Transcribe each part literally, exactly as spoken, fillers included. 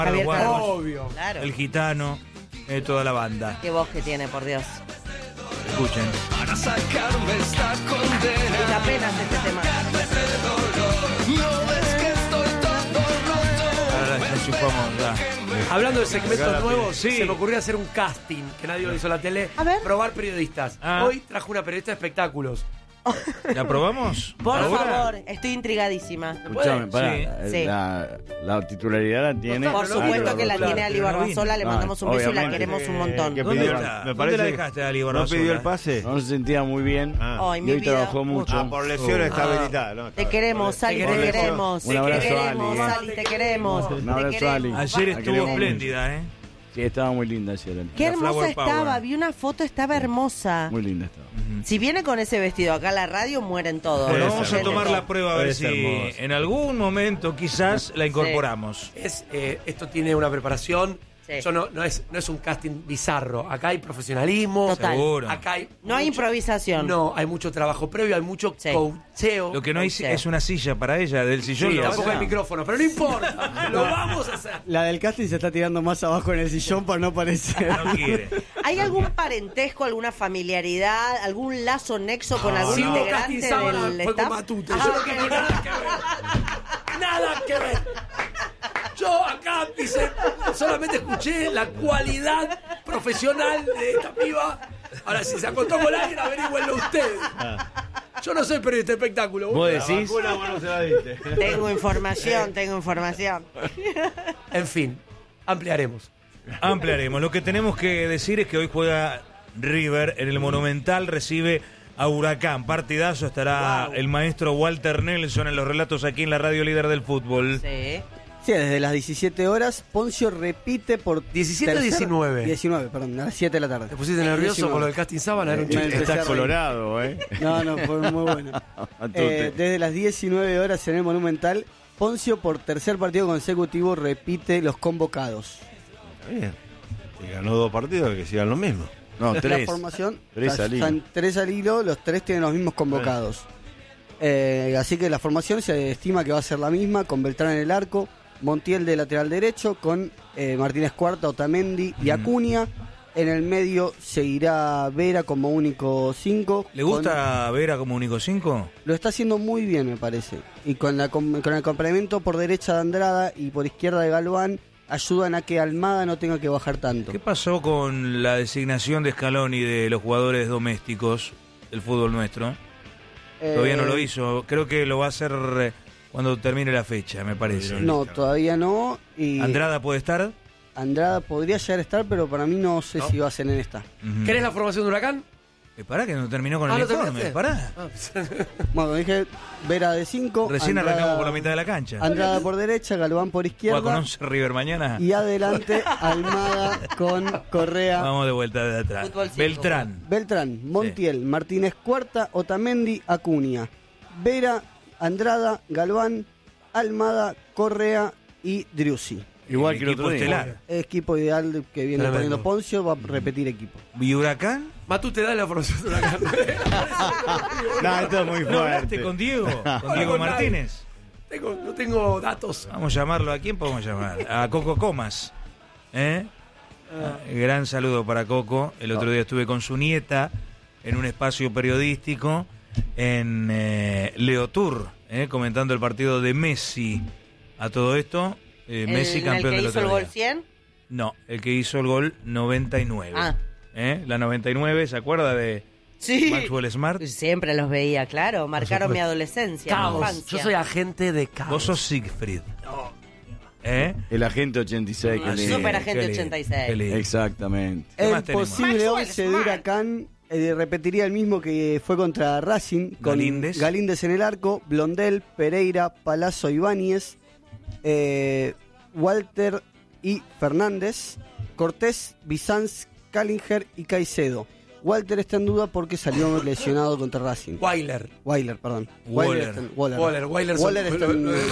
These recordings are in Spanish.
Javier Guardos, Obvio. Claro. el Gitano, eh, toda la banda. Qué voz que tiene, por Dios. Escuchen. Para sacarme esta condena. Mucha pena este tema. No ves que estoy todo roto. Ahora la enchufamos ya. Hablando de segmentos Acá la nuevos, peli. Sí. se me ocurrió hacer un casting que nadie lo hizo en la tele. A ver. Probar periodistas. Ah. Hoy trajo una periodista de espectáculos. ¿La probamos? Por ¿Ahora? favor, estoy intrigadísima. Escuchame, pará, Sí. eh, la, la titularidad la tiene. Por supuesto que la claro, tiene Ali pero no Barbasola, le vino. mandamos un beso y la Obviamente queremos un montón. que- ¿Dónde pidió- está? me ¿Dónde parece la que dejaste, Ali ¿No Barbasola? pidió el pase? No se sentía muy bien. Ah. Ay, y mi hoy vida. trabajó mucho. Ah, por lesión está Ah. habilitada. ¿no? Te queremos, Ali, te queremos. queremos. Un Te abrazo, queremos, Ali. Ali, te queremos. Un te abrazo, queremos. Ali. Ayer La estuvo queremos espléndida, ¿eh? Sí, estaba muy linda ayer. Ali. Qué La hermosa Flower estaba, Power. vi una foto, estaba hermosa. Muy linda estaba. Si viene con ese vestido acá a la radio, mueren todos. Bueno, Debe vamos ser a tomar Todo. la prueba a ver Debe si ser hermosa. en algún momento quizás la incorporamos. Es, eh, esto tiene una preparación. Sí. Eso no, no, es, no es un casting bizarro. Acá hay profesionalismo. Total. Seguro. Acá hay No hay improvisación. No, hay mucho trabajo previo, hay mucho Sí. coacheo. Lo que no hay Sí. es una silla para ella del sillón. Sí, lo tampoco hace. hay micrófono, pero no importa. Lo vamos a hacer. La del casting se está tirando más abajo en el sillón para no parecer. No quiere. ¿Hay algún parentesco, alguna familiaridad, algún lazo nexo con algún Si hubo integrante casting sábana, del fue con staff? Matute. Ah, Yo no ok. tengo nada que ver. Nada que ver. Yo acá dice, solamente escuché la cualidad profesional de esta piba. Ahora, si se acostó con alguien, averigüenlo ustedes. Yo no soy periodista de espectáculo. ¿Vos boludo. decís? Vacuna vos no se la diste. Tengo información, tengo información. En fin, ampliaremos. Ampliaremos. Lo que tenemos que decir es que hoy juega River en el Monumental, recibe a Huracán. Partidazo, estará Wow. el maestro Walter Nelson en los relatos aquí en la radio líder del fútbol. Sí. Sí, desde las diecisiete horas, Poncio repite por... ¿diecisiete o tercer- diecinueve? diecinueve, perdón, a las siete de la tarde. ¿Te pusiste nervioso diecinueve. por lo del casting sábana? Era un Me chiste. empecé a Estás reír. colorado, ¿eh? No, no, fue muy bueno. Matute. Eh, desde las diecinueve horas en el Monumental, Poncio por tercer partido consecutivo repite los convocados. Está bien. Si ganó dos partidos, que sigan lo mismo. No, tres. La formación, Tres o sea, al hilo. están tres al hilo, los tres tienen los mismos convocados. Eh, así que la formación se estima que va a ser la misma, con Beltrán en el arco, Montiel de lateral derecho, con eh, Martínez Cuarta, Otamendi y Acuña. En el medio seguirá Vera como único cinco. ¿Le gusta Vera como único cinco? Lo está haciendo muy bien, me parece. Y con, la, com- con el complemento por derecha de Andrada y por izquierda de Galván, ayudan a que Almada no tenga que bajar tanto. ¿Qué pasó con la designación de Scaloni de los jugadores domésticos del fútbol nuestro? Todavía no lo Eh, hizo. Creo que lo va a hacer eh, cuando termine la fecha, me parece. No, todavía no. Y ¿Andrada puede estar? Andrada podría llegar a estar, pero para mí no sé si va a ser en esta. Ujú. ¿Querés la formación de Huracán? Eh, pará, que no terminó con Ah, el ¿no informe. terminaste? Pará. Bueno, dije Vera de cinco. Recién arrancamos por la mitad de la cancha. Andrada por derecha, Galván por Juega izquierda. con once River mañana. Y adelante Almada con Correa. Vamos de vuelta de atrás. Fútbol cinco. Beltrán. Beltrán, Montiel, Martínez Cuarta, Otamendi, Acuña. Vera, Andrada, Galván, Almada, Correa y Driussi. Igual que el equipo otro día. estelar. Equipo ideal que viene Tremendo. poniendo Poncio, va a repetir equipo. ¿Y Huracán? Matú, te da la formación de Huracán. No, esto es muy ¿No hablaste fuerte. con Diego? ¿Con Diego con Martínez? tengo, no tengo datos. Vamos a llamarlo. ¿A quién podemos llamar? A Coco Comas. ¿Eh? Ah, gran saludo para Coco. El otro día estuve con su nieta en un espacio periodístico en eh, Leo Tour, eh, comentando el partido de Messi. A todo esto, eh, ¿El- Messi el campeón que del hizo otro el día. gol cien? No, el que hizo el gol noventa y nueve. Ah. ¿Eh? La noventa y nueve, ¿se acuerda de Sí. Maxwell Smart? Siempre los veía, claro. Marcaron mi adolescencia, mi Caos. infancia. Yo soy agente de caos. Vos sos Siegfried. ¿Eh? El agente ochenta y seis. Ah, qué sí. lindo. Super agente Qué lindo, ochenta y seis. qué lindo. Exactamente. ¿Qué más El tenemos? posible Maxwell once de Smart. Huracán eh, repetiría el mismo que fue contra Racing, con Galíndez. Galíndez en el arco, Blondel, Pereira, Palazzo Ibáñez, eh, Walter y Fernández, Cortés, Bizanz, Callinger y Caicedo. Walter está en duda porque salió lesionado contra Racing. Weiler. Weiler, perdón. Waller. está en- Waller. Waller, Waller, Waller son- está lo- en- lo-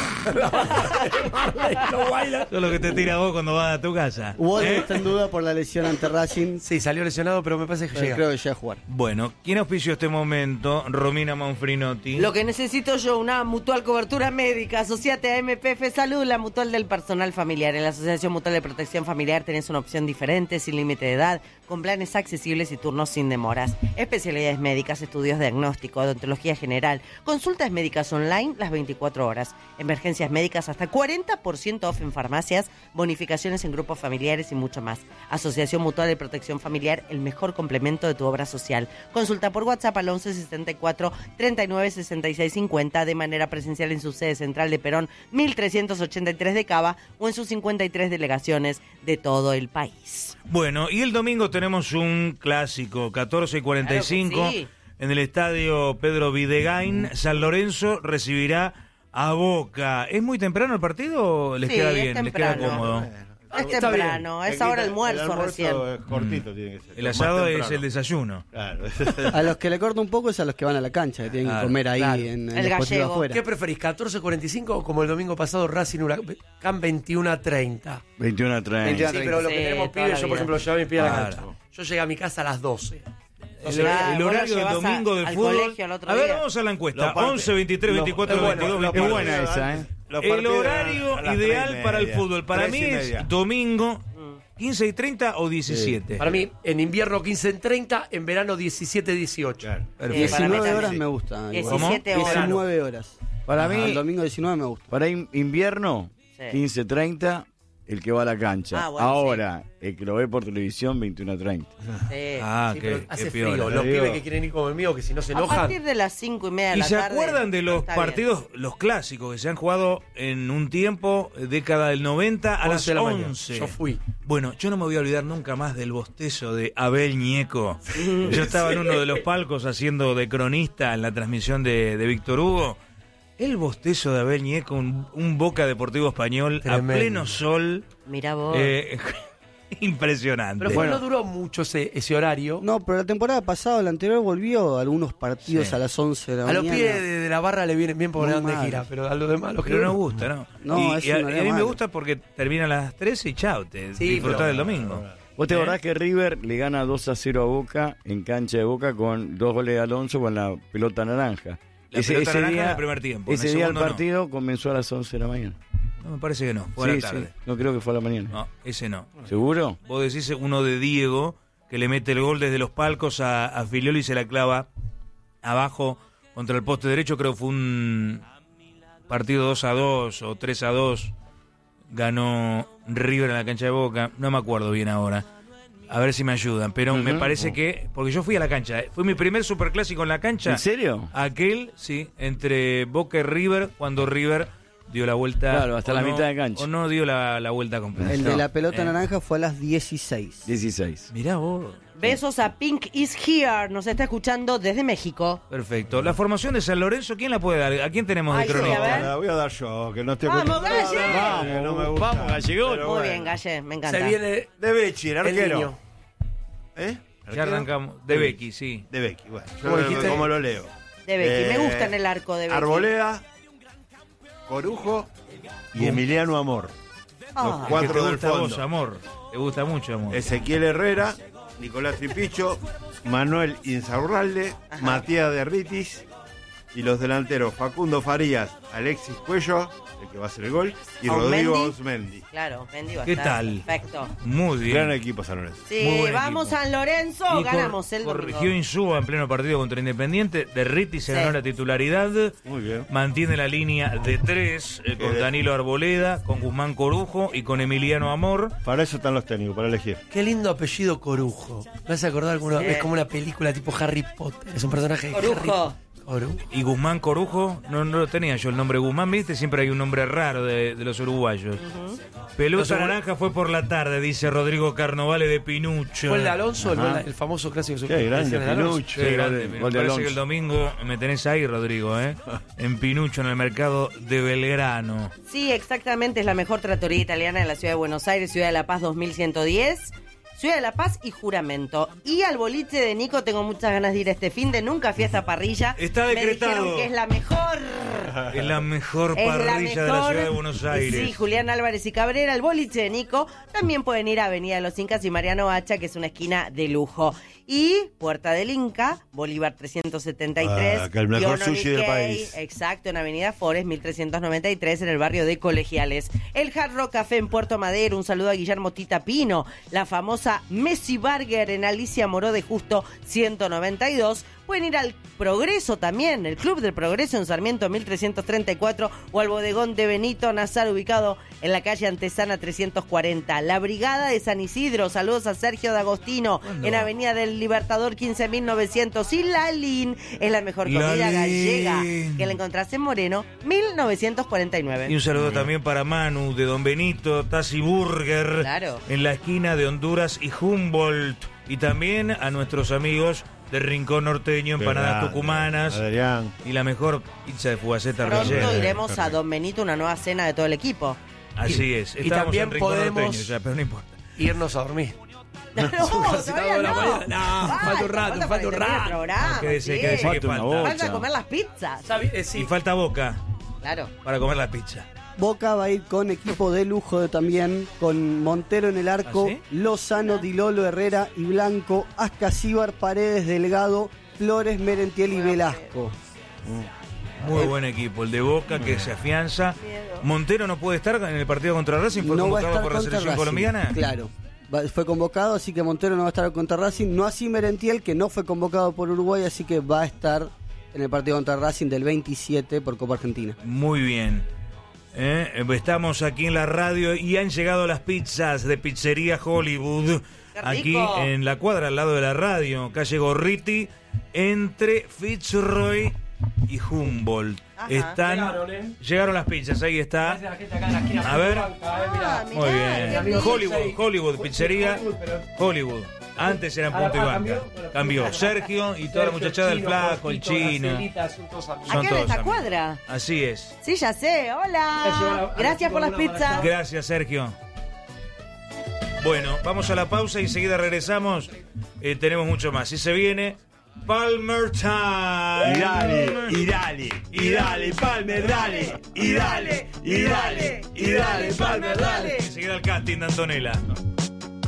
lo- Weiler. Eso es lo que te tira vos cuando vas a tu casa. Waller ¿Eh? está en duda por la lesión ante Racing. Sí, salió lesionado, pero me parece que pero llega. creo que llega a jugar. Bueno, ¿quién auspició este momento? Romina Manfrinotti. Lo que necesito yo, una mutual cobertura médica. Asociate a M P F Salud, la mutual del personal familiar. En la Asociación Mutual de Protección Familiar tenés una opción diferente, sin límite de edad, con planes accesibles y turnos sin demoras. Especialidades médicas, estudios diagnósticos, odontología general, consultas médicas online las veinticuatro horas, emergencias médicas hasta cuarenta por ciento off en farmacias, bonificaciones en grupos familiares y mucho más. Asociación Mutual de Protección Familiar, el mejor complemento de tu obra social. Consulta por WhatsApp al once sesenta y cuatro treinta y nueve sesenta y seis cincuenta de manera presencial en su sede central de Perón mil trescientos ochenta y tres de Cava o en sus cincuenta y tres delegaciones de todo el país. Bueno, y el domingo tenemos un clásico, catorce y cuarenta y cinco, Claro que sí. en el estadio Pedro Videgain. San Lorenzo recibirá a Boca. ¿Es muy temprano el partido o les Sí, queda es bien? ¿Les queda temprano. cómodo? Es Está temprano, es ahora almuerzo, recién. Es cortito, tiene que ser. El Más asado es temprano. el desayuno. Claro. A los que le corta un poco es a los que van a la cancha, que tienen Claro, que comer ahí claro. en, en El el deportivo gallego. afuera. ¿Qué preferís, catorce cuarenta y cinco o como el domingo pasado Racing Huracán veintiuno a treinta? veintiuno a treinta. veintiuno a Sí, treinta. pero lo que Sí, tenemos toda pibes, la yo por vida. ejemplo llevé a mi pibe a la Claro. cancha. Yo llegué a mi casa a las doce. El, sea, el vos lo horario del llevas a- domingo de al fútbol. colegio al otro A ver, día. vamos a la encuesta. Lo parte- once, veintitrés, lo- veinticuatro, es bueno, veintidós, lo veintiuno. Es buena esa, ¿eh? Los El partidos horario a las ideal tres y para el media. fútbol. Para Tres mí y es media. domingo, quince y treinta o diecisiete. Para mí, en invierno quince en treinta, en verano diecisiete dieciocho. Claro. Sí, para mí diecinueve también. horas me gusta. igual. diecisiete horas. diecinueve horas. Para Ajá, mí- el domingo diecinueve me gusta. Para in- invierno, Sí. quince treinta, el que va a la cancha. Ah, bueno, Ahora, el que lo ve por televisión, veintiuno treinta. Sí. Ah, Sí, qué, pero qué hace piola. frío. Los Digo- pibes que quieren ir como el mío, que si no se A enojan. partir de las cinco y media de ¿Y la se tarde. acuerdan de los está partidos, los clásicos que se han jugado en un tiempo, eh, década del noventa, a las once de la mañana. once? Yo fui. Bueno, yo no me voy a olvidar nunca más del bostezo de Abel Ñeco. Yo estaba en uno de los palcos haciendo de cronista en la transmisión de, de Víctor Hugo. El bostezo de Abel Ñeco, un, un Boca Deportivo Español Tremendo. a pleno sol. bien. Mirá vos. eh, impresionante. Pero fue, no duró mucho ese, ese horario. No, pero la temporada pasada, la anterior, volvió algunos partidos Sí. a las once de la A los mañana. pies de, de la barra le vienen bien porque Muy van de mal. gira, pero a los demás los que Pero no gusta, ¿no? No, y, es y a, una y a mí me mala. gusta porque termina a las trece y chao, te Sí, disfrutás pero- del domingo. ¿Vos te ¿Eh? acordás que River le gana dos a cero a Boca en cancha de Boca con dos goles de Alonso con la pelota naranja? La pelota naranja en el primer tiempo, en Ese el día el segundo no. partido comenzó a las once de la mañana. No, me parece que no, fue a Sí, la tarde. sí. No creo que fue a la mañana. No, ese no. ¿Seguro? Vos decís uno de Diego, que le mete el gol desde los palcos a, a Filioli y se la clava abajo contra el poste derecho. Creo que fue un partido dos a dos o tres a dos. Ganó River en la cancha de Boca. No me acuerdo bien ahora. A ver si me ayudan. Pero me Ujú. parece que... Porque yo fui a la cancha. ¿eh? Fue mi primer superclásico en la cancha. ¿En serio? Aquel, sí, entre Boca y River, cuando River dio la vuelta... Claro, hasta o la no- mitad de cancha. O no dio la, la vuelta completa. El No. de la pelota Eh. naranja fue a las dieciséis. dieciséis. Mirá vos. Besos a Pink is Here. Nos está escuchando desde México. Perfecto. La formación de San Lorenzo, ¿quién la puede dar? ¿A quién tenemos de Ay, sí, a cronista? ver. La voy a dar yo, que no estoy ¡Vamos, acostumbrado. Galle! Vamos, no me gusta. Vamos, Gallegón. Pero Muy bueno. bien, Galle. Me encanta. Se viene De Becci, el el arquero. niño. ¿Eh? Ya ¿Arquero? arrancamos. De Becky, sí. De Becci, bueno. ¿Cómo Yo dijiste? como lo leo. De Becky. Eh, Me gusta en el arco de Becky. Arboleda, Corujo y Emiliano Amor. Ah. Los Que te cuatro del gusta a vos, fondo. amor. Te gusta mucho, amor. Ezequiel Herrera, Nicolás Tripicho, Manuel Insaurralde, Matías de Ritis y los delanteros Facundo Farías, Alexis Cuello, el que va a hacer el gol, y Aumendi. Rodrigo Osmendi. Claro, Mendy va a ¿Qué estar tal? Perfecto. Muy bien. Gran equipo San Lorenzo. Sí, Muy buen vamos equipo. San Lorenzo, Y cor- ganamos el domingo. corrigió Insúa en pleno partido contra Independiente. Derriti se Sí. ganó la titularidad. Muy bien. Mantiene la línea de tres eh, con bien. Danilo Arboleda, con Guzmán Corujo y con Emiliano Amor. Para eso están los técnicos, para elegir. Qué lindo apellido Corujo. ¿Me vas a acordar alguna Sí. vez como una película tipo Harry Potter? Es un personaje de Corujo. Harry Corujo. Y Guzmán Corujo, no, no lo tenía yo el nombre Guzmán, ¿viste? Siempre hay un nombre raro de, de los uruguayos. Pelota Los urugu- naranja fue por la tarde, dice Rodrigo Carnovale de Pinucho. ¿Fue el de Alonso, el, Ajá. gol- el famoso clásico? Qué grande, de Alonso? Pinucho. Qué Sí, grande. gol de- Me gol de parece Alonso. que el domingo me tenés ahí, Rodrigo, ¿eh? En Pinucho, en el mercado de Belgrano. Sí, exactamente, es la mejor trattoria italiana de la ciudad de Buenos Aires, ciudad de La Paz dos mil ciento diez. Ciudad de La Paz y Juramento. Y al boliche de Nico tengo muchas ganas de ir este fin de nunca fui a esta parrilla. Está Me decretado. dijeron que es la mejor. Es la mejor Es parrilla la de la mejor. ciudad de Buenos Aires. Sí, Julián Álvarez y Cabrera, el boliche de Nico. También pueden ir a Avenida de los Incas y Mariano Hacha, que es una esquina de lujo. Y Puerta del Inca, Bolívar trescientos setenta y tres. Ah, que el mejor Dion sushi del Nikkei, país. Exacto, en Avenida Forest mil trescientos noventa y tres, en el barrio de Colegiales. El Hard Rock Café en Puerto Madero, un saludo a Guillermo Tita Pino. La famosa Messi Burger en Alicia Moró de Justo ciento noventa y dos. Pueden ir al Progreso también, el Club del Progreso en Sarmiento mil trescientos treinta y cuatro, o al bodegón de Benito Nazar, ubicado en la calle Antesana trescientos cuarenta. La Brigada de San Isidro, saludos a Sergio D'Agostino, en Avenida del Libertador quince mil novecientos. Y Lalín es la mejor comida Lalín. gallega, que la encontrás en Moreno mil novecientos cuarenta y nueve. Y un saludo también para Manu de Don Benito, Tassi Burger, Claro. en la esquina de Honduras y Humboldt. Y también a nuestros amigos de Rincón Norteño, empanadas Grande, tucumanas Adrián. y la mejor pizza de fugaceta Pronto rellena. iremos a Don Benito, una nueva cena de todo el equipo. Así es. y Estábamos también en Rincón podemos- Norteño ya, pero no importa. Irnos a dormir. No, casi todavía toda la no. mañana. No, falta un rato, falta para un que termine el rato. programa, No, quédese, sí. quédese que Falta una falta. bocha. Falta comer las pizzas. ¿Sabe? Eh, sí. Y falta Boca Claro. para comer la pizza. Boca va a ir con equipo de lujo de también, con Montero en el arco, ¿Ah, sí? Lozano, Dilolo, Herrera y Blanco, Ascasíbar, Paredes, Delgado, Flores, Merentiel y Velasco. Muy buen equipo, el de Boca que se afianza. Montero no puede estar en el partido contra Racing, fue No va a convocado estar por la contra selección Racing, colombiana. Claro, Va- fue convocado, así que Montero no va a estar contra Racing. No así Merentiel, que no fue convocado por Uruguay, así que va a estar en el partido contra Racing del veintisiete por Copa Argentina. Muy bien. Eh, Estamos aquí en la radio y han llegado las pizzas de Pizzería Hollywood. ¡Qué Aquí rico! en la cuadra al lado de la radio, calle Gorriti, entre Fitzroy y Humboldt. Ajá. Están, Llegaron, ¿eh? llegaron las pizzas, ahí está. La gente acá en la esquina. A ver. Ah, mirá, Muy qué bien. rico. Hollywood, Hollywood, pizzería Hollywood, pero- Hollywood. Antes eran Ahora, punto y ah, banca. cambió. Bueno, Cambió Sergio y toda la muchachada del Flaco, el Chino. Son Acá en todos esta amigos. cuadra. Así es. Sí, ya sé. Ya llegó la- Hola. Gracias por las una pizzas. Gracias, Sergio. Bueno, vamos a la pausa y enseguida regresamos. Eh, tenemos mucho más. Y se viene Palmer Time. Y dale, y dale, y dale, Palmer, dale, y dale, y dale, y dale, Palmer, dale. Enseguida el casting de Antonella.